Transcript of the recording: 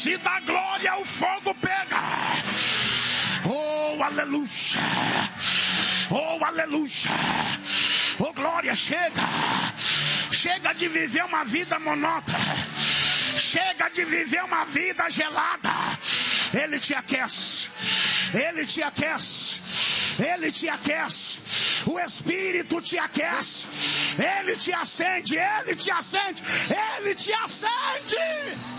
Se dá glória, o fogo pega. Oh, aleluia. Oh, aleluia. Oh, glória, chega. Chega de viver uma vida monótona. Chega de viver uma vida gelada. Ele te aquece. Ele te aquece. Ele te aquece. O Espírito te aquece. Ele te acende. Ele te acende. Ele te acende.